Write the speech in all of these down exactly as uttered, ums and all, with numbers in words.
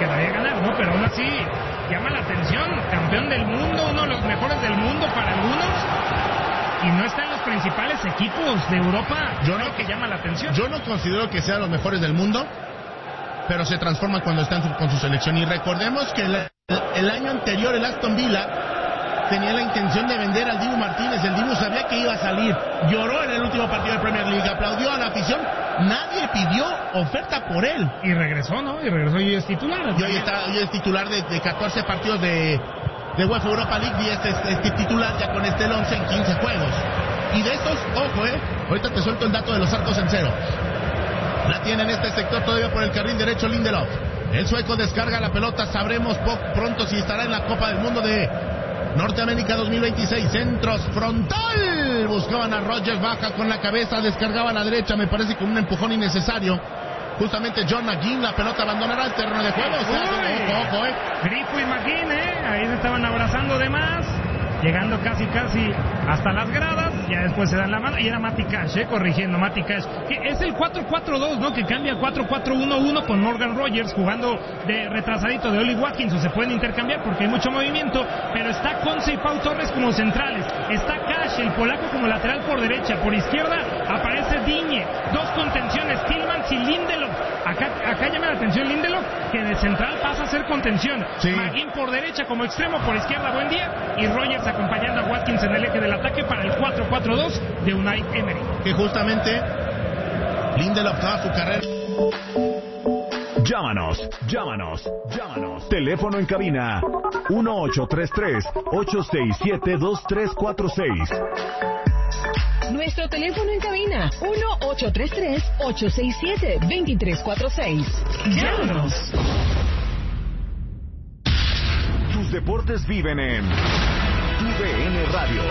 quedaría ganar, ¿no? Pero aún así llama la atención, campeón del mundo, uno de los mejores del mundo para algunos, y no está en los principales equipos de Europa. Yo creo que llama la atención. Yo no considero que sean los mejores del mundo, pero se transforman cuando están con su selección. Y recordemos que el, el año anterior el Aston Villa tenía la intención de vender al Dibu Martínez. El Dibu sabía que iba a salir, lloró en el último partido de Premier League, aplaudió a la afición, nadie pidió oferta por él. Y regresó, ¿no? Y regresó y es titular. Y hoy, está, hoy es titular de, de catorce partidos de, de UEFA Europa League, y este es este titular ya con este once en quince juegos. Y de estos, ojo, eh, ahorita te suelto el dato de los arcos en cero. La tiene en este sector todavía por el carril derecho Lindelof. El sueco descarga la pelota, sabremos poco, pronto si estará en la Copa del Mundo de Norteamérica dos mil veintiséis. Centros frontal, buscaban a Rodgers, baja con la cabeza, descargaba a la derecha, me parece con un empujón innecesario. Justamente John McGinn, la pelota abandonará el terreno de juego. O sea, ojo, ojo, eh. Grifo y McGinn, eh, ahí se estaban abrazando de más, llegando casi casi hasta las gradas, ya después se dan la mano, y era Matty Cash, eh, corrigiendo, Matty Cash, que es el cuatro cuatro dos, ¿no? Que cambia cuatro cuatro uno uno con Morgan Rogers jugando de retrasadito de Oli Watkins, o se pueden intercambiar porque hay mucho movimiento, pero está Conce y Pau Torres como centrales, está Cash, el polaco, como lateral por derecha, por izquierda aparece Digne, dos contenciones, Tillmans y Lindelof. Acá, acá llama la atención Lindelof, que de central pasa a ser contención. Sí. McGinn por derecha como extremo, por izquierda buen día, y Rogers acompañando a Watkins en el eje del ataque para el cuatro cuatro dos de Unai Emery. Que justamente Lindelof toda su carrera. Llámanos, llámanos, llámanos. Teléfono en cabina uno ocho tres tres, ocho seis siete, dos tres cuatro seis. Nuestro teléfono en cabina uno ocho tres tres, ocho seis siete, dos tres cuatro seis. Llámanos. Tus deportes viven en Tu D N Radio.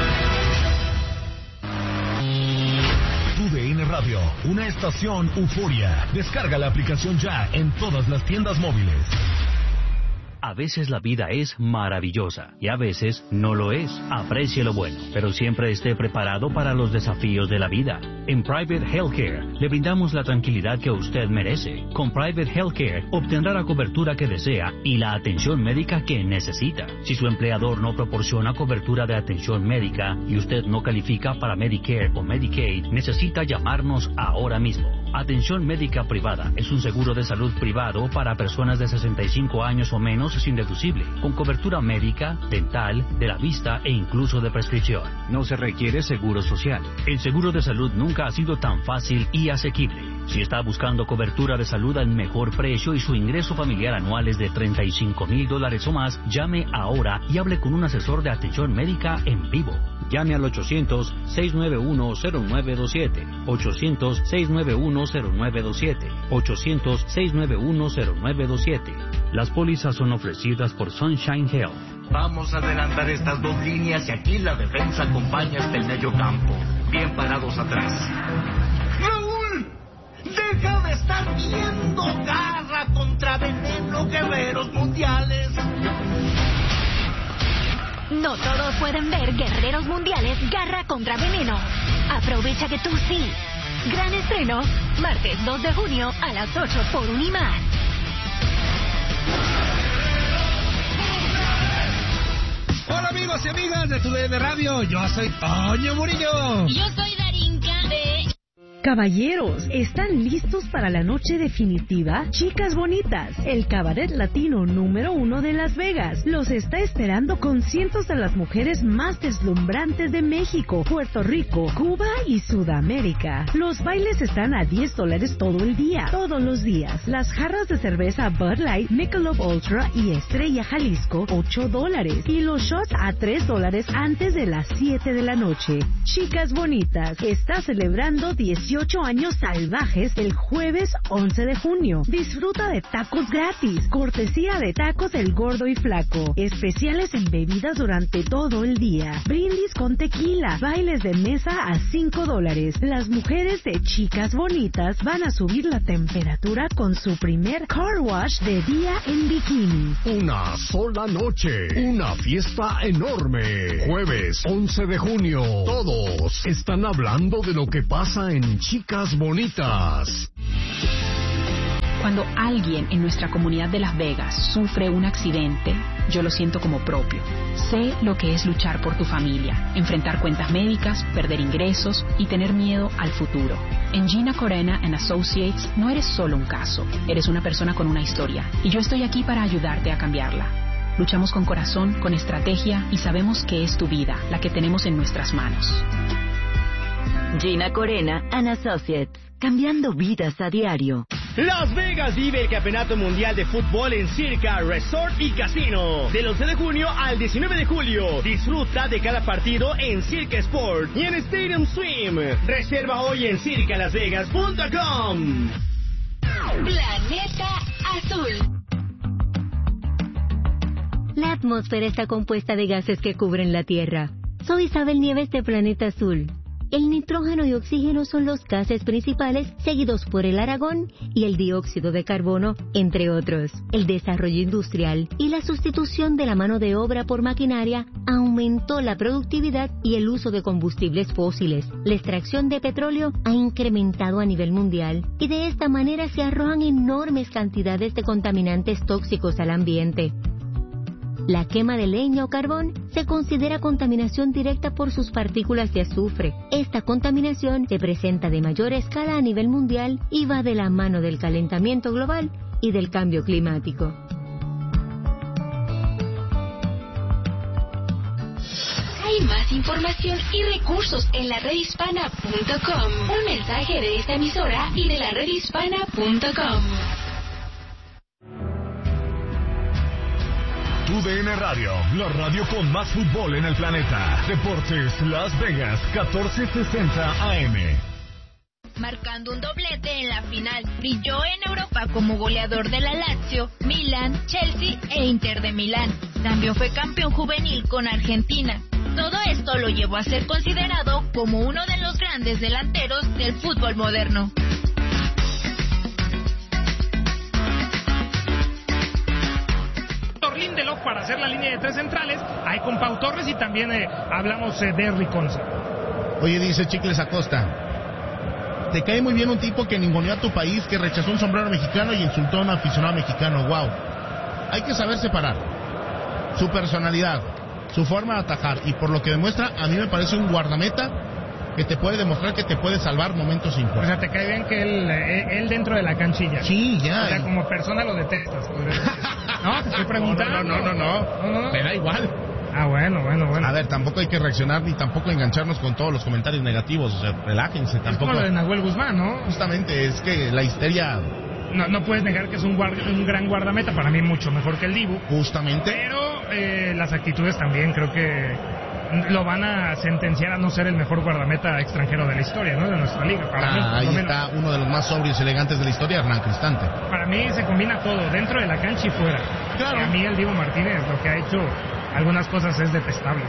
Tu D N Radio, una estación euforia. Descarga la aplicación ya en todas las tiendas móviles. A veces la vida es maravillosa y a veces no lo es. Aprecie lo bueno, pero siempre esté preparado para los desafíos de la vida. En Private Healthcare le brindamos la tranquilidad que usted merece. Con Private Healthcare obtendrá la cobertura que desea y la atención médica que necesita. Si su empleador no proporciona cobertura de atención médica y usted no califica para Medicare o Medicaid, necesita llamarnos ahora mismo. Atención médica privada es un seguro de salud privado para personas de sesenta y cinco años o menos sin deducible, con cobertura médica, dental, de la vista e incluso de prescripción. No se requiere seguro social. El seguro de salud nunca ha sido tan fácil y asequible. Si está buscando cobertura de salud al mejor precio y su ingreso familiar anual es de treinta y cinco mil dólares o más, llame ahora y hable con un asesor de atención médica en vivo. Llame al ochocientos, seiscientos noventa y uno, cero nueve dos siete, ochocientos, seiscientos noventa y uno, cero nueve dos siete, ochocientos, seiscientos noventa y uno, cero nueve dos siete. Las pólizas son ofrecidas por Sunshine Health. Vamos a adelantar estas dos líneas y aquí la defensa acompaña hasta el medio campo, bien parados atrás. ¡Raúl! ¡Deja de estar viendo Garra contra Veneno, Guerreros Mundiales! No todos pueden ver Guerreros Mundiales Garra contra Veneno. Aprovecha que tú sí. Gran estreno, martes dos de junio a las ocho por Unimás. Hola amigos y amigas de Tu D N Radio, yo soy Toño Murillo. Yo soy Darinka de... Caballeros, ¿están listos para la noche definitiva? Chicas Bonitas, el cabaret latino número uno de Las Vegas, los está esperando con cientos de las mujeres más deslumbrantes de México, Puerto Rico, Cuba y Sudamérica. Los bailes están a diez dólares todo el día, todos los días. Las jarras de cerveza Bud Light, Michelob Ultra y Estrella Jalisco, ocho dólares. Y los shots a tres dólares antes de las siete de la noche. Chicas Bonitas, está celebrando dieciocho años salvajes el jueves once de junio. Disfruta de tacos gratis, cortesía de Tacos El Gordo y Flaco, especiales en bebidas durante todo el día, brindis con tequila, bailes de mesa a cinco dólares. Las mujeres de Chicas Bonitas van a subir la temperatura con su primer car wash de día en bikini. Una sola noche, una fiesta enorme. Jueves once de junio, todos están hablando de lo que pasa en Chicas Bonitas. Cuando alguien en nuestra comunidad de Las Vegas sufre un accidente, yo lo siento como propio. Sé lo que es luchar por tu familia, enfrentar cuentas médicas, perder ingresos y tener miedo al futuro. En Gina Corena and Associates no eres solo un caso, eres una persona con una historia, y yo estoy aquí para ayudarte a cambiarla. Luchamos con corazón, con estrategia, y sabemos que es tu vida, la que tenemos en nuestras manos. Gina Corena and Associates, cambiando vidas a diario. Las Vegas vive el Campeonato Mundial de Fútbol en Circa Resort y Casino. Del once de junio al diecinueve de julio. Disfruta de cada partido en Circa Sport y en Stadium Swim. Reserva hoy en circa las vegas punto com. Planeta Azul. La atmósfera está compuesta de gases que cubren la Tierra. Soy Isabel Nieves de Planeta Azul. El nitrógeno y oxígeno son los gases principales, seguidos por el argón y el dióxido de carbono, entre otros. El desarrollo industrial y la sustitución de la mano de obra por maquinaria aumentó la productividad y el uso de combustibles fósiles. La extracción de petróleo ha incrementado a nivel mundial y de esta manera se arrojan enormes cantidades de contaminantes tóxicos al ambiente. La quema de leña o carbón se considera contaminación directa por sus partículas de azufre. Esta contaminación se presenta de mayor escala a nivel mundial y va de la mano del calentamiento global y del cambio climático. Hay más información y recursos en la red hispana punto com. Un mensaje de esta emisora y de la red hispana punto com. Tu D N Radio, la radio con más fútbol en el planeta. Deportes Las Vegas, catorce sesenta A M. Marcando un doblete en la final, brilló en Europa como goleador de la Lazio, Milan, Chelsea e Inter de Milán. También fue campeón juvenil con Argentina. Todo esto lo llevó a ser considerado como uno de los grandes delanteros del fútbol moderno. Lindelof para hacer la línea de tres centrales, hay con Pau Torres y también eh, hablamos eh, de Riconza. Oye, dice Chicles Acosta, te cae muy bien un tipo que ninguneó a tu país, que rechazó un sombrero mexicano y insultó a un aficionado mexicano. Wow, hay que saber separar su personalidad, su forma de atajar, y por lo que demuestra, a mí me parece un guardameta que te puede demostrar que te puede salvar momentos importantes. O sea, te cae bien que él, él dentro de la canchilla. Sí, ya. O sea, como persona lo detestas. No, te estoy preguntando. No, no, no, no, no, no, no. Me da igual. Ah, bueno, bueno, bueno. A ver, tampoco hay que reaccionar ni tampoco engancharnos con todos los comentarios negativos. O sea, relájense, tampoco. Es como lo de Nahuel Guzmán, ¿no? Justamente, es que la histeria... No, no puedes negar que es un, guard, un gran guardameta, para mí mucho mejor que el Dibu. Justamente. Pero eh, las actitudes también creo que lo van a sentenciar a no ser el mejor guardameta extranjero de la historia, ¿no? De nuestra liga. Para ah, mí, por ahí lo está menos. Uno de los más sobrios y elegantes de la historia, Hernán Cristante. Para mí se combina todo, dentro de la cancha y fuera. Claro. Y a mí el Dibu Martínez lo que ha hecho algunas cosas es detestable.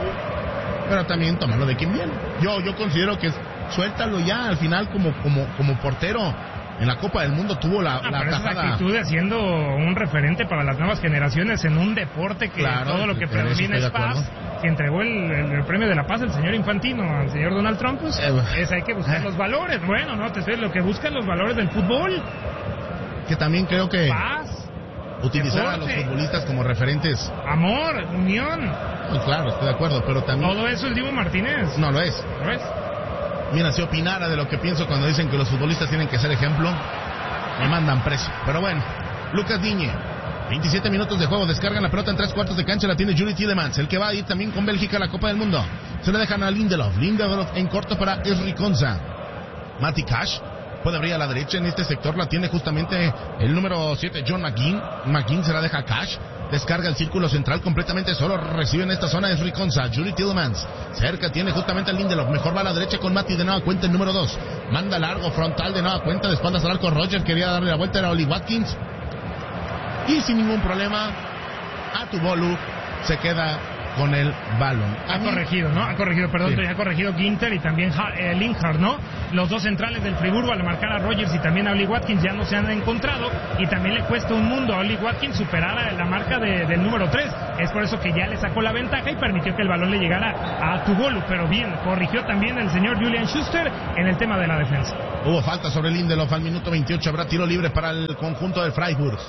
Pero también tómalo de quien viene. Yo yo considero que suéltalo ya al final como como como portero. En la Copa del Mundo tuvo la, ah, la pero tajada. Esa actitud de siendo un referente para las nuevas generaciones en un deporte que claro, todo lo que predomina es paz. Que entregó el, el, el premio de la paz al señor Infantino, al señor Donald Trump, pues, eh, es hay que buscar eh. los valores. Bueno, no, te estoy lo que buscan los valores del fútbol. Que también creo que paz, utilizar deporte, a los futbolistas como referentes. Amor, unión. Pues claro, estoy de acuerdo, pero también... Todo eso el Dibu Martínez. No lo es. ¿Lo es? Mira, si opinara de lo que pienso cuando dicen que los futbolistas tienen que ser ejemplo, me mandan preso. Pero bueno, Lucas Digne, veintisiete minutos de juego, descargan la pelota en tres cuartos de cancha, la tiene Yuri Tielemans, el que va a ir también con Bélgica a la Copa del Mundo. Se le dejan a Lindelof, Lindelof en corto para Esri Konsa. Mati Cash puede abrir a la derecha, en este sector la tiene justamente el número siete, John McGinn. McGinn se la deja a Cash. Descarga el círculo central completamente solo. Recibe en esta zona es Riconza. Yuri Tielemans. Cerca tiene justamente el Lindelof. Mejor va a la derecha con Mati de nueva cuenta el número dos. Manda largo frontal de nueva cuenta. De espaldas al arco Roger. Quería darle la vuelta. Era Oli Watkins. Y sin ningún problema, Atubolu se queda con el balón. Ha corregido, ¿no? Ha corregido, perdón, sí. ha corregido Ginter y también eh, Linhart, ¿no? Los dos centrales del Friburgo al marcar a Rogers y también a Oli Watkins ya no se han encontrado y también le cuesta un mundo a Oli Watkins superar a la marca de, del número tres. Es por eso que ya le sacó la ventaja y permitió que el balón le llegara a Tugolu, pero bien, corrigió también el señor Julian Schuster en el tema de la defensa. Hubo falta sobre Lindelof al minuto veintiocho, habrá tiro libre para el conjunto del Freiburg.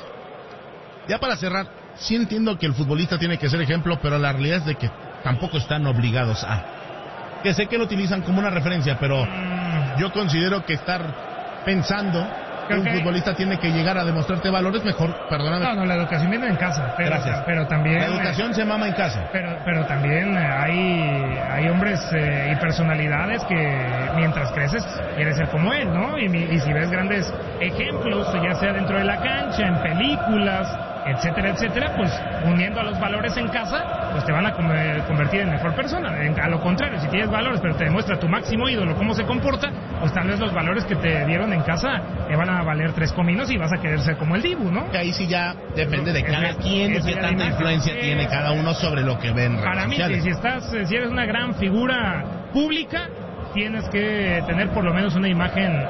Ya para cerrar, sí entiendo que el futbolista tiene que ser ejemplo, pero la realidad es de que tampoco están obligados a. Que sé que lo utilizan como una referencia, pero mm. yo considero que estar pensando que un que... futbolista tiene que llegar a demostrarte valores mejor, perdóname. No, no, la educación viene en casa. Pero, Gracias. Pero también... La educación eh, se mama en casa. Pero, pero también hay, hay hombres eh, y personalidades que mientras creces quieres ser como él, ¿no? Y, y si ves grandes ejemplos, ya sea dentro de la cancha, en películas, etcétera, etcétera, pues uniendo a los valores en casa, pues te van a convertir en mejor persona. A lo contrario, si tienes valores, pero te demuestra tu máximo ídolo cómo se comporta, pues tal vez los valores que te dieron en casa te van a valer tres cominos y vas a querer ser como el Dibu, ¿no? Que ahí sí ya depende de cada quien, de qué tanta influencia es, tiene cada uno sobre lo que ven. Para mí, si, si estás, si eres una gran figura pública, tienes que tener por lo menos una imagen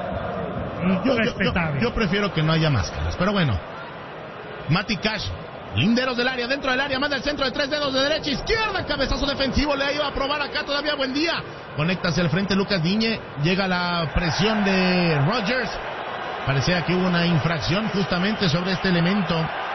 yo, respetable. Yo, yo, yo prefiero que no haya máscaras, pero bueno. Mati Cash, linderos del área, dentro del área, manda el centro de tres dedos de derecha, izquierda, cabezazo defensivo, le ha ido a probar acá todavía, buen día. Conecta hacia el frente Lucas Digne, llega la presión de Rogers. Parecía que hubo una infracción justamente sobre este elemento.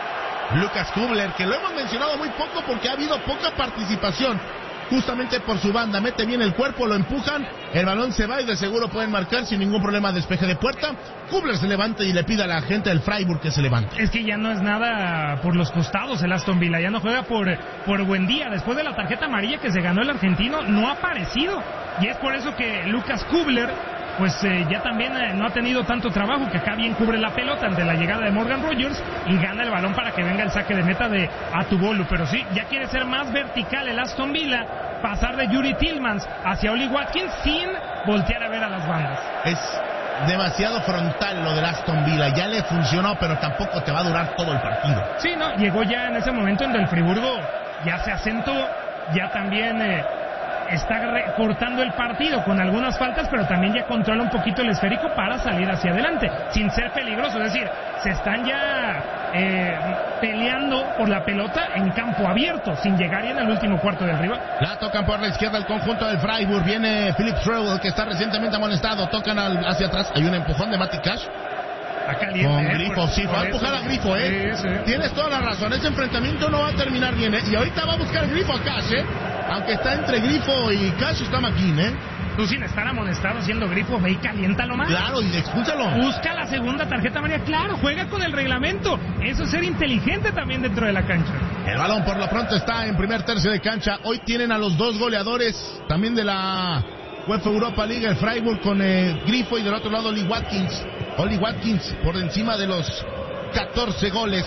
Lucas Kubler, que lo hemos mencionado muy poco porque ha habido poca participación. Justamente por su banda, mete bien el cuerpo, lo empujan, el balón se va y de seguro pueden marcar sin ningún problema despeje de puerta. Kubler se levanta y le pide a la gente del Freiburg que se levante. Es que ya no es nada por los costados el Aston Villa, ya no juega por, por buen día. Después de la tarjeta amarilla que se ganó el argentino, no ha aparecido. Y es por eso que Lucas Kubler, pues eh, ya también eh, no ha tenido tanto trabajo, que acá bien cubre la pelota ante la llegada de Morgan Rogers y gana el balón para que venga el saque de meta de Atubolu. Pero sí, ya quiere ser más vertical el Aston Villa, pasar de Yuri Tillmans hacia Oli Watkins sin voltear a ver a las bandas. Es demasiado frontal lo del Aston Villa, ya le funcionó, pero tampoco te va a durar todo el partido. Sí, no, llegó ya en ese momento en el Friburgo, ya se asentó, ya también... Eh, está cortando el partido con algunas faltas, pero también ya controla un poquito el esférico para salir hacia adelante, sin ser peligroso. Es decir, se están ya eh, peleando por la pelota en campo abierto, sin llegar ya en el último cuarto del rival. La tocan por la izquierda el conjunto del Freiburg, viene Philip Schroeder, que está recientemente amonestado, tocan al, hacia atrás, hay un empujón de Mati Cash. Caliente, con eh, Grifo, por, sí, va a empujar a Grifo, ¿eh? Sí, sí. Tienes toda la razón, ese enfrentamiento no va a terminar bien, ¿eh? Y ahorita va a buscar Grifo a Cash, ¿eh? Aunque está entre Grifo y Cash, está Maquín, ¿eh? Tú sin estar amonestado siendo Grifo, ve y caliéntalo más. Claro, y expúlsalo. Busca la segunda tarjeta amarilla, claro, juega con el reglamento. Eso es ser inteligente también dentro de la cancha. El balón por lo pronto está en primer tercio de cancha. Hoy tienen a los dos goleadores también de la UEFA Europa League, el Freiburg con eh, Grifo y del otro lado Oli Watkins. Oli Watkins por encima de los catorce goles.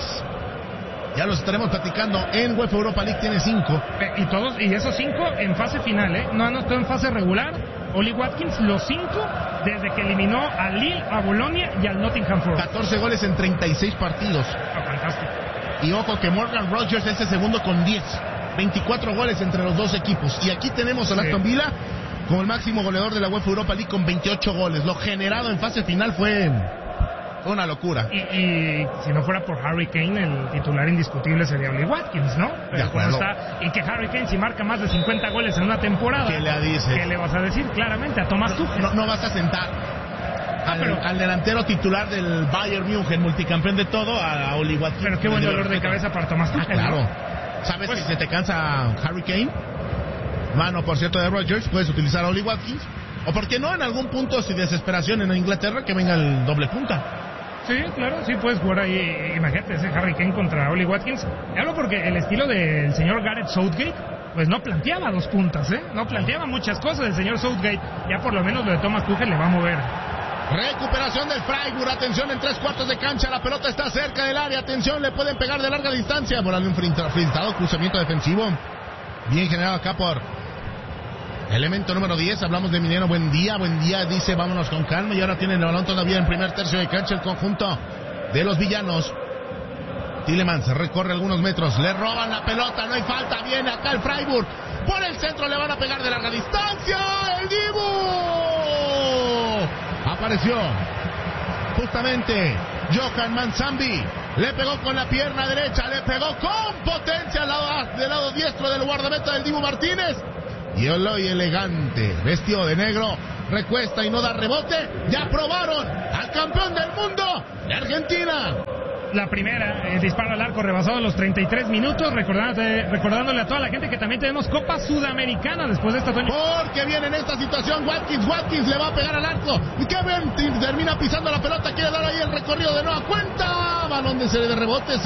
Ya los estaremos platicando. En UEFA Europa League tiene cinco. Y todos, y esos cinco en fase final, ¿eh? No anotó en fase regular. Oli Watkins, los cinco desde que eliminó a Lille, a Bolonia y al Nottingham Forest. catorce goles en treinta y seis partidos. Oh, fantástico. Y ojo que Morgan Rogers es el segundo con diez. veinticuatro goles entre los dos equipos. Y aquí tenemos al sí. Aston Villa como el máximo goleador de la UEFA Europa League con veintiocho goles. Lo generado en fase final fue... una locura. Y, y si no fuera por Harry Kane, el titular indiscutible sería Oli Watkins, ¿no? De acuerdo. Está, y que Harry Kane, si marca más de cincuenta goles en una temporada, ¿qué le dices? ¿Qué le vas a decir? Claramente, a Thomas Tuchel. No, no, no vas a sentar ah, al, pero, al delantero titular del Bayern München, multicampeón de todo, a, a Oli Watkins. Pero qué buen dolor de cabeza para Thomas Tuchel. Ah, claro. ¿No? ¿Sabes pues, si se te cansa Harry Kane? Mano, por cierto, de Rogers, puedes utilizar a Oli Watkins. O por qué no, en algún punto, si desesperación en Inglaterra, que venga el doble punta. Sí, claro, sí puedes jugar ahí. Imagínate ese Harry Kane contra Oli Watkins. Hablo porque el estilo del señor Gareth Southgate, pues no planteaba dos puntas, ¿eh? No planteaba muchas cosas el señor Southgate. Ya por lo menos lo de Thomas Tuchel le va a mover. Recuperación del Freiburg, atención en tres cuartos de cancha, la pelota está cerca del área, atención, le pueden pegar de larga distancia. Por un frintado, cruzamiento defensivo. Bien generado acá por elemento número diez, hablamos de Minero, buen día, buen día, dice vámonos con calma y ahora tienen el balón todavía en primer tercio de cancha el conjunto de los villanos. Tielemans recorre algunos metros, le roban la pelota, no hay falta, viene acá el Freiburg, por el centro le van a pegar de larga distancia, el Dibu apareció justamente Johan Manzambi, le pegó con la pierna derecha, le pegó con potencia al lado, del lado diestro del guardameta del Dibu Martínez, y Eloy elegante, vestido de negro, recuesta y no da rebote, ya probaron al campeón del mundo de Argentina. La primera, el disparo al arco rebasado en los treinta y tres minutos, recordándole, recordándole a toda la gente que también tenemos Copa Sudamericana después de esta... Porque viene en esta situación Watkins, Watkins le va a pegar al arco, y Kevin termina pisando la pelota, quiere dar ahí el recorrido de nueva cuenta, balón de serie de rebote,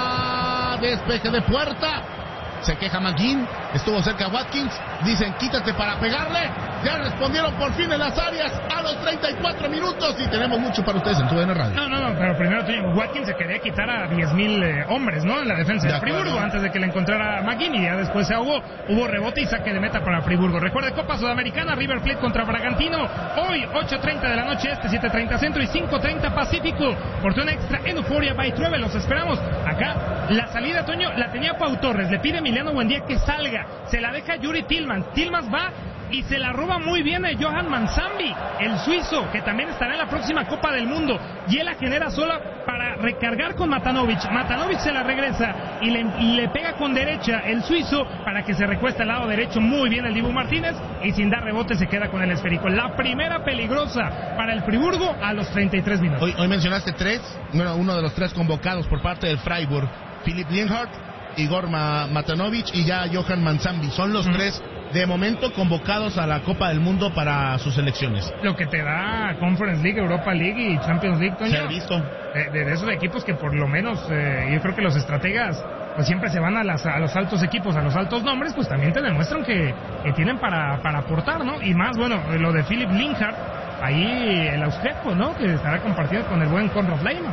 será despeje de puerta. Se queja McGinn, estuvo cerca Watkins, dicen quítate para pegarle, ya respondieron por fin en las áreas a los treinta y cuatro minutos y tenemos mucho para ustedes en tu D N Radio. No, no, no, pero primero Watkins se quería quitar a diez mil eh, hombres, ¿no? En la defensa de, de Friburgo antes de que le encontrara McGinn y ya después se ahogó, hubo rebote y saque de meta para Friburgo. Recuerde Copa Sudamericana, River Plate contra Bragantino, hoy ocho treinta de la noche este, siete treinta centro y cinco treinta pacífico, portón extra en Euforia by Truebe, los esperamos. Acá la salida, Toño, la tenía Pau Torres, le pide Emiliano Buendía que salga, se la deja Yuri Tillmans, Tillmans va y se la roba muy bien a Johan Manzambi, el suizo, que también estará en la próxima Copa del Mundo, y él la genera sola para recargar con Matanovic, Matanovic se la regresa y le, y le pega con derecha el suizo para que se recueste al lado derecho muy bien el Dibu Martínez y sin dar rebote se queda con el esférico. La primera peligrosa para el Friburgo a los treinta y tres minutos. Hoy, hoy mencionaste tres, bueno, uno de los tres convocados por parte del Freiburg, Philipp Lienhardt, Igor Matanovic y ya Johan Manzambi, son los mm. tres de momento convocados a la Copa del Mundo para sus selecciones. Lo que te da Conference League, Europa League y Champions League, Toño. Se ha visto. De, de esos equipos que por lo menos, eh, yo creo que los estrategas pues siempre se van a, las, a los altos equipos, a los altos nombres, pues también te demuestran que, que tienen para, para aportar, ¿no? Y más, bueno, lo de Philipp Lienhardt, ahí el austríaco, ¿no? Que estará compartido con el buen Konrad Laimer.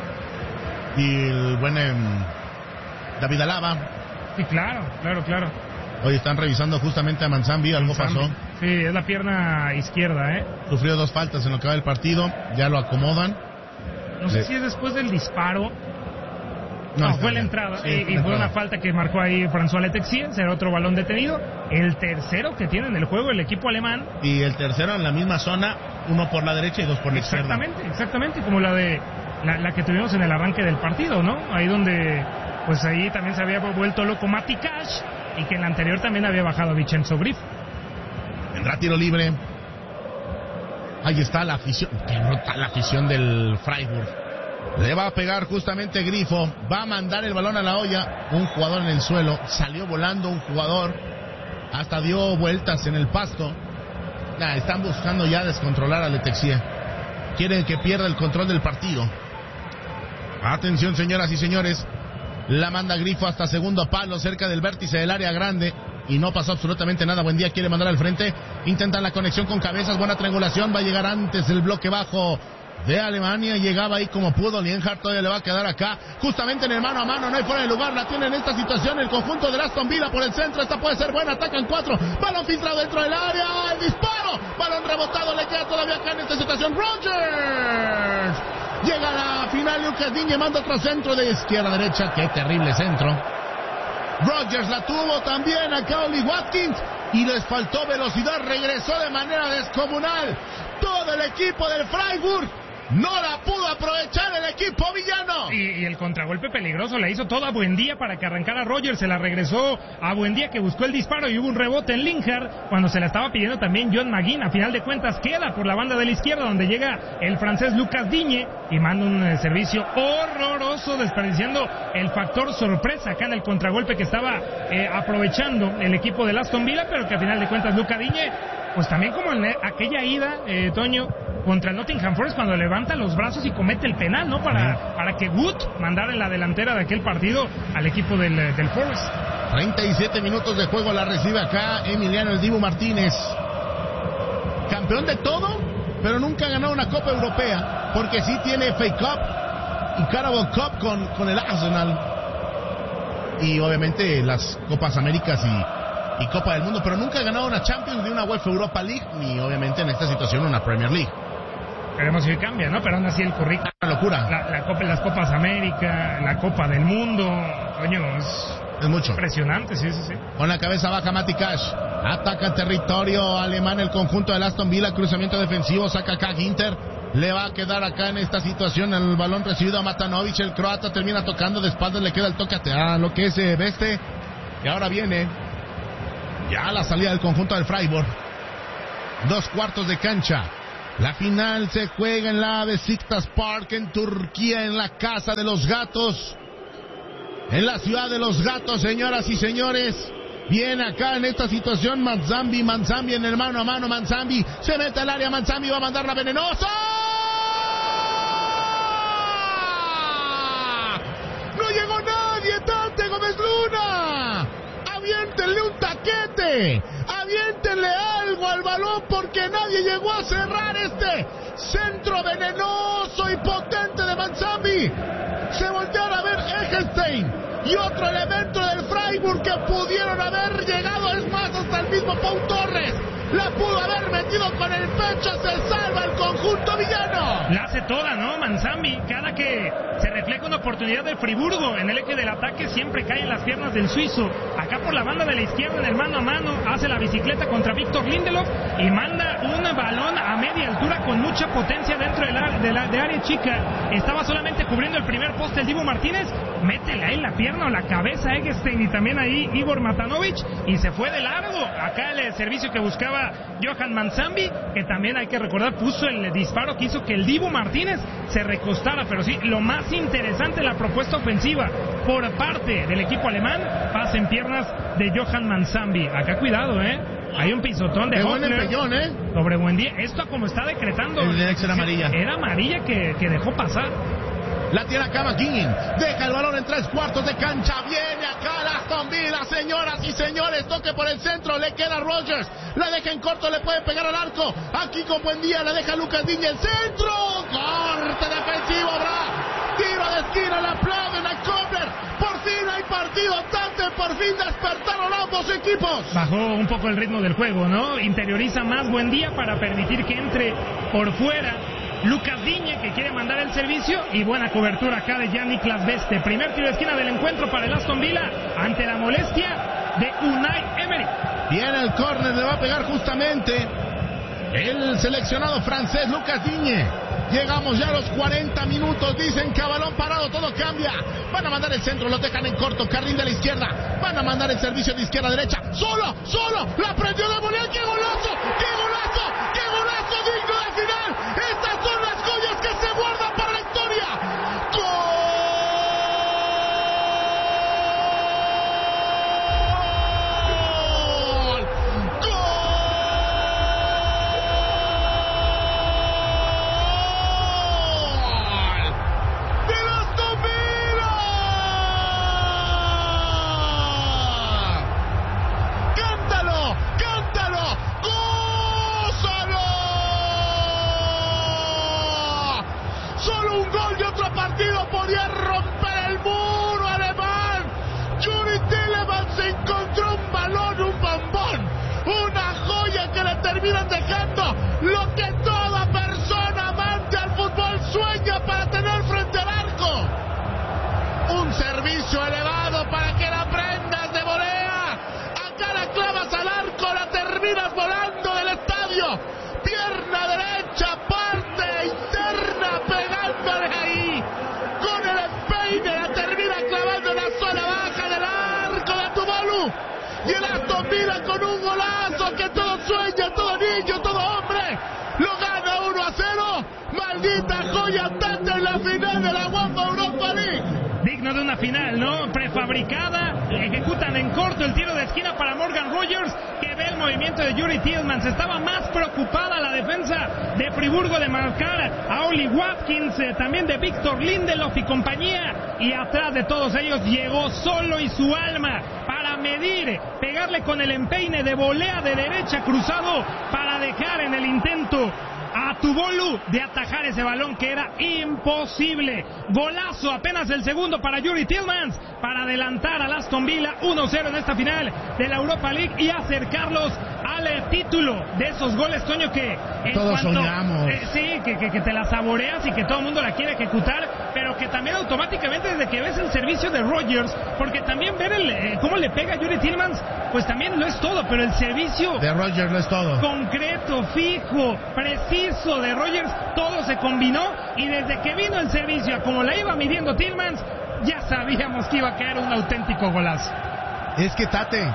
Y el buen eh, David Alaba. Sí, claro, claro, claro. Hoy están revisando justamente a Manzambi, algo Manzambi. pasó. Sí, es la pierna izquierda, ¿eh? Sufrió dos faltas en lo que va del partido, ya lo acomodan. No sé Le... si es después del disparo. No, no fue la entrada, sí, y, y fue una falta que marcó ahí François Letexien, será otro balón detenido. El tercero que tiene en el juego el equipo alemán. Y el tercero en la misma zona, uno por la derecha y dos por la izquierda. Exactamente, exactamente, como la de la, la que tuvimos en el arranque del partido, ¿no? Ahí donde, pues ahí también se había vuelto loco Mati Cash, y que en la anterior también había bajado Vincenzo Grifo. Vendrá tiro libre. Ahí está la afición, que rota la afición del Freiburg. Le va a pegar justamente Grifo, va a mandar el balón a la olla, un jugador en el suelo, salió volando un jugador, hasta dio vueltas en el pasto. Nah, están buscando ya descontrolar a Letexien, quieren que pierda el control del partido. Atención, señoras y señores, la manda Grifo hasta segundo palo, cerca del vértice del área grande, y no pasó absolutamente nada. Buendía quiere mandar al frente, intentan la conexión con cabezas, buena triangulación, va a llegar antes el bloque bajo de Alemania, llegaba ahí como pudo. Lienhardt todavía le va a quedar acá, justamente en el mano a mano, no hay fuera de lugar, la tiene en esta situación el conjunto de Aston Villa por el centro, esta puede ser buena, atacan cuatro, balón filtrado dentro del área, el disparo, balón rebotado, le queda todavía acá en esta situación Rogers, llega a la final, Lucas Digne manda otro centro de izquierda a derecha, qué terrible centro. Rogers la tuvo también acá Oli Watkins y les faltó velocidad, regresó de manera descomunal todo el equipo del Freiburg. No la pudo aprovechar el equipo villano. Y, y el contragolpe peligroso le hizo todo a Buendía para que arrancara Rogers. Se la regresó a Buendía, que buscó el disparo y hubo un rebote en Lienhardt cuando se la estaba pidiendo también John McGinn. A final de cuentas queda por la banda de la izquierda donde llega el francés Lucas Digne y manda un eh, servicio horroroso, desperdiciando el factor sorpresa acá en el contragolpe que estaba eh, aprovechando el equipo del Aston Villa, pero que a final de cuentas Lucas Digne, pues también como en aquella ida, eh, Toño, contra el Nottingham Forest, cuando levanta los brazos y comete el penal, ¿no? Para, sí. para que Wood mandara en la delantera de aquel partido al equipo del, del Forest. treinta y siete minutos de juego, la recibe acá Emiliano el Dibu Martínez. Campeón de todo, pero nunca ha ganado una Copa Europea, porque sí tiene F A Cup y Carabao Cup con, con el Arsenal. Y obviamente las Copas Américas y, y Copa del Mundo, pero nunca ha ganado una Champions ni una UEFA Europa League, ni obviamente en esta situación una Premier League. Queremos que cambia, ¿no? Pero aún así el currículum una locura. La, la Copa, las Copas América, la Copa del Mundo, coño, es, es mucho. Impresionante, sí, sí, sí. Con la cabeza baja Mati Cash. Ataca territorio alemán el conjunto del Aston Villa. Cruzamiento defensivo, saca acá Ginter. Le va a quedar acá en esta situación el balón recibido a Matanovic. El croata termina tocando de espaldas, le queda el toque a lo que es eh, Beste. Y ahora viene ya la salida del conjunto del Freiburg. Dos cuartos de cancha. La final se juega en la Besiktas Park en Turquía, en la casa de los gatos. En la ciudad de los gatos, señoras y señores. Viene acá en esta situación Manzambi, Manzambi en el mano a mano, Manzambi se mete al área, Manzambi va a mandar la venenosa. No llegó nadie, Tante Gómez Luna. Aviéntenle un taquete, aviéntenle algo al balón porque nadie llegó a cerrar este centro venenoso y potente de Manzambi. Se voltearon a ver Egelstein y otro elemento del Freiburg que pudieron haber llegado, es más, hasta el mismo Pau Torres la pudo haber metido con el pecho. Se salva el conjunto villano. La hace toda, ¿no? Manzambi, cada que se refleja una oportunidad del Friburgo en el eje del ataque, siempre cae en las piernas del suizo. Acá por la banda de la izquierda, en el mano a mano, hace la bicicleta contra Víctor Lindelof y manda un balón a media altura con mucha potencia dentro de, la, de, la, de área chica. Estaba solamente cubriendo el primer poste el Dibu Martínez, métele ahí la pierna o la cabeza a Eggestein y también ahí Igor Matanovic y se fue de largo. Acá el servicio que buscaba Johan Manzambi, que también hay que recordar puso el disparo que hizo que el Dibu Martínez se recostara. Pero sí, lo más interesante, la propuesta ofensiva por parte del equipo alemán, pasa en piernas de Johan Manzambi. Acá cuidado, eh hay un pisotón de Hoffler ¿eh? sobre Buendía. Esto como está decretando, el de era amarilla, era amarilla que, que dejó pasar. La tiene acá McKinnon, deja el balón en tres cuartos de cancha, viene acá la Aston Villa, señoras y señores, toque por el centro, le queda Rogers, la deja en corto, le puede pegar al arco, aquí con Buendía, la deja Lucas Digne, el centro, corte defensivo, bra, tiro de esquina, le aplauden a Kobler, por fin hay partido, Tante, por fin despertaron ambos equipos. Bajó un poco el ritmo del juego, ¿no? Interioriza más Buendía para permitir que entre por fuera Lucas Digne, que quiere mandar el servicio, y buena cobertura acá de Jan-Niklas Beste. Primer tiro de esquina del encuentro para el Aston Villa ante la molestia de Unai Emery. Viene el córner, le va a pegar justamente el seleccionado francés Lucas Digne. Llegamos ya a los cuarenta minutos, dicen que a balón parado todo cambia. Van a mandar el centro, lo dejan en corto, carril de la izquierda. Van a mandar el servicio de izquierda a derecha. Solo, solo, la prendió de volea. ¡Qué golazo! ¡Qué golazo! ¡Qué golazo digno de final! Estas son las joyas que se guardan para la historia. ¡Gol! Podía romper el muro alemán. Yuri Tielemans se encontró un balón, un bombón, una joya que le terminan dejando lo que toda persona amante al fútbol sueña para tener frente al arco. Un servicio elevado para que la prendas de volea. Acá la clavas al arco, la terminas volando del estadio. Pierna derecha, parte interna, pegándole ahí. Con el empeine la termina clavando en la zona baja del arco de Tuvalu. Y el Aston Villa con un golazo que todo sueña, todo niño, todo hombre, lo gana uno a cero. Maldita joya, Tante en la final de la UEFA Europa League. Digno de una final, ¿no? Prefabricada, ejecutan en corto el tiro de esquina para Morgan Rogers, que ve el movimiento de Yuri Tielemans. Estaba más preocupada la defensa de Friburgo de marcar a Oli Watkins, eh, también de Víctor Lindelof y compañía, y atrás de todos ellos llegó solo y su alma para medir, pegarle con el empeine de volea de derecha cruzado para dejar en el intento a Tubolu de atajar ese balón que era imposible. Golazo, apenas el segundo para Youri Tillmans para adelantar al Aston Villa uno cero en esta final de la Europa League y acercarlos al título. De esos goles, Toño, que en todos cuanto, soñamos. Eh, sí, que, que, que te la saboreas y que todo el mundo la quiere ejecutar, pero que también automáticamente desde que ves el servicio de Rodgers, porque también ver el, eh, cómo le pega a Youri Tillmans, pues también lo es todo, pero el servicio de Rodgers lo es todo. Concreto, fijo, preciso de Rodgers, todo se combinó y desde que vino el servicio a como la iba midiendo Tillmans, ya sabíamos que iba a caer un auténtico golazo. Es que, Tate,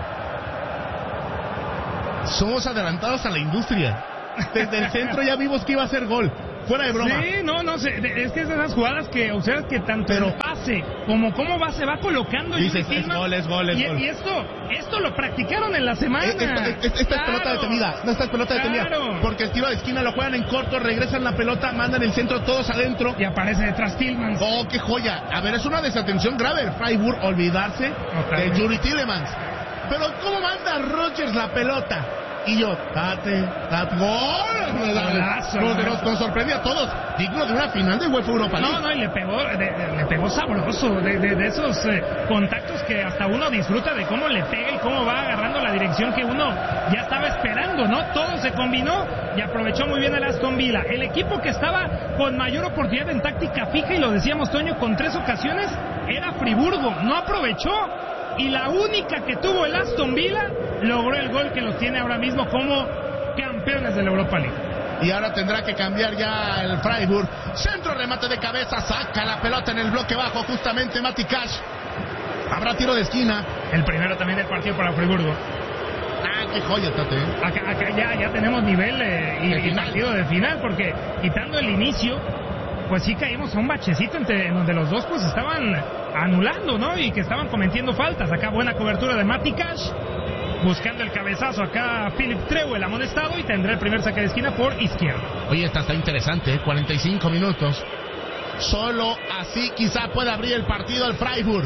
somos adelantados a la industria. Desde el centro ya vimos que iba a ser gol. Fuera de broma. Sí, no, no sé. Es que es de esas jugadas que observas que tanto Pero, el pase como cómo va, se va colocando. Dices, es gol, es gol, es y, gol. Y esto, esto lo practicaron en la semana. Esta, esta, esta claro. es pelota detenida. No, esta es pelota detenida. Claro. Porque el tiro de esquina lo juegan en corto, regresan la pelota, mandan el centro todos adentro. Y aparece detrás Tillmans. Oh, qué joya. A ver, es una desatención grave el Freiburg olvidarse okay. de Youri Tillmans. Pero ¿cómo manda Rodgers la pelota? Y yo, tate, tate, gol. Golazo, nos, nos, nos sorprende a todos. Digno de una final de UEFA Europa League. No, no, y le pegó, de, de, le pegó sabroso. De, de, de esos eh, contactos que hasta uno disfruta de cómo le pega y cómo va agarrando la dirección que uno ya estaba esperando, ¿no? Todo se combinó y aprovechó muy bien el Aston Villa. El equipo que estaba con mayor oportunidad en táctica fija, y lo decíamos, Toño, con tres ocasiones, era Friburgo. No aprovechó. Y la única que tuvo el Aston Villa logró el gol que los tiene ahora mismo como campeones de la Europa League. Y ahora tendrá que cambiar ya el Freiburg. Centro, remate de cabeza, saca la pelota en el bloque bajo justamente Mati Cash. Habrá tiro de esquina. El primero también del partido para Friburgo. Ah, qué joya, Tate. Acá, acá ya, ya tenemos nivel eh, y, y partido de final, porque quitando el inicio, pues sí caímos a un bachecito entre, en donde los dos pues estaban anulando, ¿no? Y que estaban cometiendo faltas. Acá buena cobertura de Mati Cash, buscando el cabezazo acá Philip Treu, el amonestado, y tendrá el primer saque de esquina por izquierda. Oye, esta está interesante, ¿eh? cuarenta y cinco minutos. Solo así quizá pueda abrir el partido el Freiburg.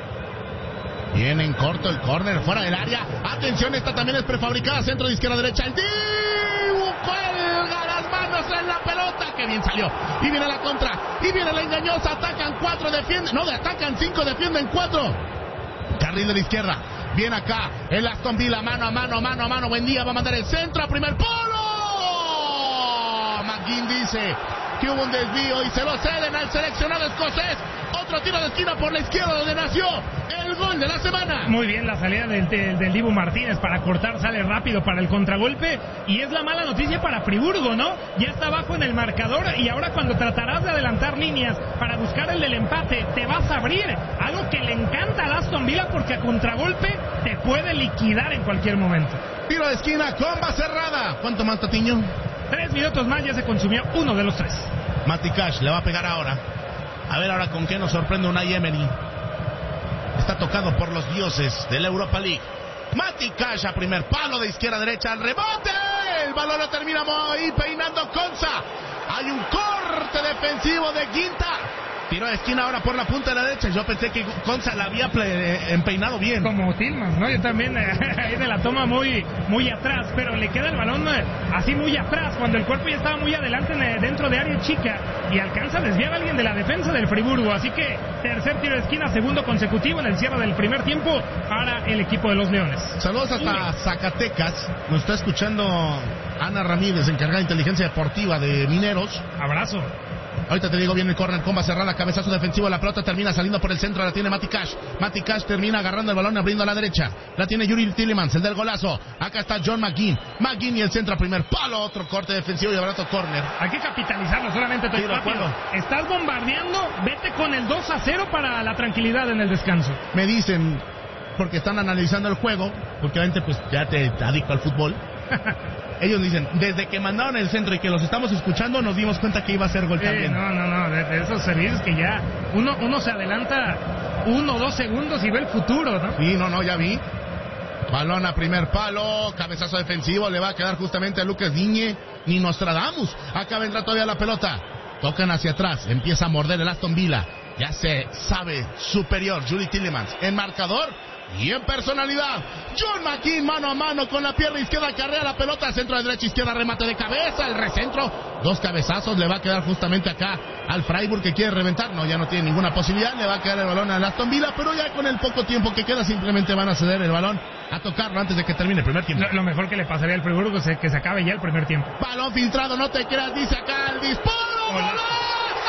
Viene en corto el córner, fuera del área. Atención, esta también es prefabricada, centro de izquierda a derecha. El Dibu cuelga las manos en la pelota. Que bien salió. Y viene la contra. Y viene la engañosa. Atacan cuatro, defienden. No, atacan cinco, defienden cuatro. Carril de la izquierda. Viene acá el Aston Villa, mano a mano, mano a mano. Buen día, va a mandar el centro a primer polo. McGinn dice que hubo un desvío y se lo ceden al seleccionado escocés. Otro tiro de esquina por la izquierda donde nació el gol de la semana. Muy bien la salida del, del, del Dibu Martínez para cortar, sale rápido para el contragolpe. Y es la mala noticia para Friburgo, ¿no? Ya está abajo en el marcador y ahora cuando tratarás de adelantar líneas para buscar el del empate, te vas a abrir. Algo que le encanta al Aston Villa porque a contragolpe te puede liquidar en cualquier momento. Tiro de esquina, comba cerrada. ¿Cuánto más, Tatiño? Tres minutos más, ya se consumió uno de los tres. Mati Cash le va a pegar ahora. A ver ahora con qué nos sorprende Unai Emery. Está tocado por los dioses de la Europa League. Mati Cash a primer palo de izquierda a derecha. ¡Al rebote! El balón lo termina ahí peinando Konsa. Hay un corte defensivo de Quinta. Tiro de esquina ahora por la punta de la derecha. Yo pensé que Konsa la había empeinado bien. Como Tillmans, ¿no? Yo también eh, ahí de la toma muy, muy atrás, pero le queda el balón eh, así muy atrás, cuando el cuerpo ya estaba muy adelante en, eh, dentro de área chica, y alcanza a desviar a alguien de la defensa del Friburgo. Así que tercer tiro de esquina, segundo consecutivo en el cierre del primer tiempo para el equipo de los Leones. Saludos hasta Zacatecas. Nos está escuchando Ana Ramírez, encargada de inteligencia deportiva de Mineros. Abrazo. Ahorita te digo bien el córner, comba cerrada, cabezazo defensivo, la pelota termina saliendo por el centro, la tiene Mati Cash. Mati Cash termina agarrando el balón, abriendo a la derecha. La tiene Youri Tillmans, el del golazo. Acá está John McGinn. McGinn y el centro a primer palo, otro corte defensivo y abrazo córner. Hay que capitalizarlo, solamente te sí, rápido. Estás bombardeando, vete con el dos a cero para la tranquilidad en el descanso. Me dicen, porque están analizando el juego, porque obviamente pues ya te, te adicto al fútbol. Ellos dicen, desde que mandaron el centro y que los estamos escuchando, nos dimos cuenta que iba a ser gol también. Sí, no, no, no, de, de esos servicios que ya uno, uno se adelanta uno o dos segundos y ve el futuro, ¿no? Sí, no, no, ya vi. Balón a primer palo, cabezazo defensivo, le va a quedar justamente a Lucas Digne, ni Nostradamus. Acá vendrá todavía la pelota. Tocan hacia atrás, empieza a morder el Aston Villa. Ya se sabe superior, Youri Tillmans. En marcador, Y en personalidad, John McGinn mano a mano con la pierna izquierda, carrea la pelota al centro de derecha, izquierda, remate de cabeza, el recentro, dos cabezazos, le va a quedar justamente acá al Freiburg que quiere reventar, no, ya no tiene ninguna posibilidad, le va a quedar el balón al Aston Villa, pero ya con el poco tiempo que queda simplemente van a ceder el balón a tocarlo antes de que termine el primer tiempo. Lo, lo mejor que le pasaría al Freiburg es que se acabe ya el primer tiempo. Balón filtrado, no te creas, dice acá el disparo. ¡Golazo!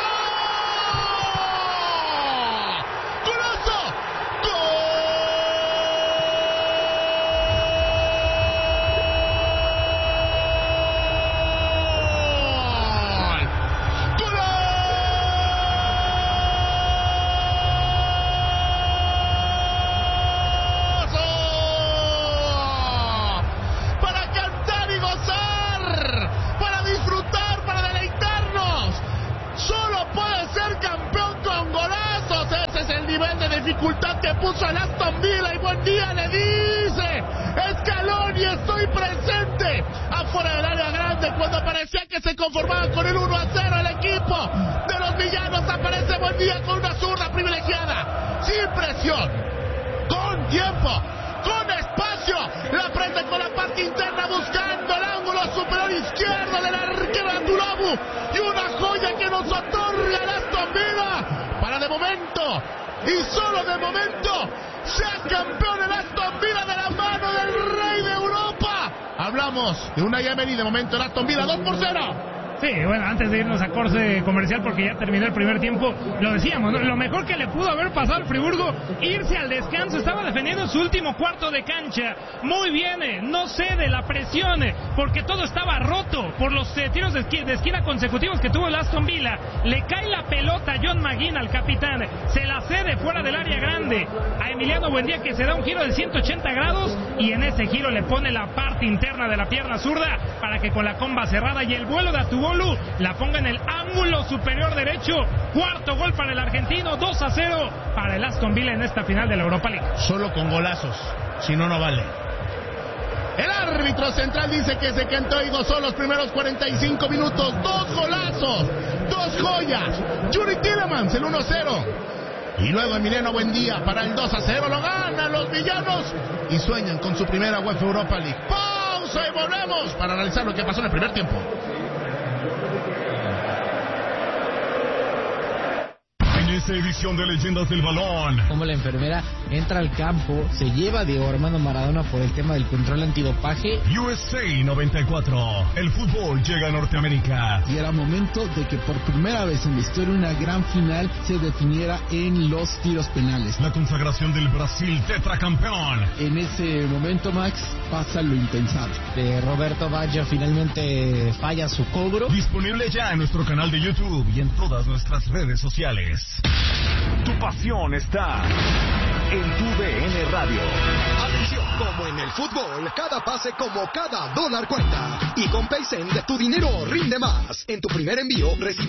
Dificultad que puso al Aston Villa y buen día le dice Scaloni, estoy presente afuera del área grande cuando parecía que se conformaba con el uno a cero el equipo de los villanos. Aparece buen día con una zurda privilegiada, sin presión, con tiempo, con espacio, la prende con la parte interna buscando el ángulo superior izquierdo del arquero Andulabu y una joya que nos otorga el Aston Villa para de momento y solo de momento sea campeón el Aston Villa de la mano del rey de Europa. Hablamos de una Emery, de momento el Aston Villa dos por cero. Sí, bueno, antes de irnos a corte comercial, porque ya terminó el primer tiempo, lo decíamos, ¿no? Lo mejor que le pudo haber pasado al Friburgo, irse al descanso, estaba defendiendo su último cuarto de cancha, muy bien, eh, no cede la presión, eh, porque todo estaba roto por los eh, tiros de, esqui de esquina consecutivos que tuvo el Aston Villa. Le cae la pelota a John McGinn, al capitán, se la cede fuera del área grande a Emiliano Buendía, que se da un giro de ciento ochenta grados, y en ese giro le pone la parte interna de la pierna zurda, para que con la comba cerrada y el vuelo de Atubolu la ponga en el ángulo superior derecho. Cuarto gol para el argentino, dos a cero para el Aston Villa en esta final de la Europa League. Solo con golazos, si no, no vale. El árbitro central dice que se cantó y gozó los primeros cuarenta y cinco minutos. Dos golazos, dos joyas. Yuri Tielemans, el uno a cero. Y luego Emiliano Buendía para el dos a cero. Lo ganan los villanos y sueñan con su primera UEFA Europa League. Pausa y volvemos para analizar lo que pasó en el primer tiempo. Esta edición de Leyendas del Balón. Como la enfermera entra al campo, se lleva a Diego Armando Maradona por el tema del control antidopaje. U S A noventa y cuatro. El fútbol llega a Norteamérica. Y era momento de que por primera vez en la historia una gran final se definiera en los tiros penales. La consagración del Brasil tetracampeón. En ese momento, Max, pasa lo impensable. De Roberto Baggio finalmente falla su cobro. Disponible ya en nuestro canal de YouTube y en todas nuestras redes sociales. Tu pasión está en tu D N Radio. Atención, como en el fútbol, cada pase como cada dólar cuenta. Y con Paycent tu dinero rinde más. En tu primer envío recibe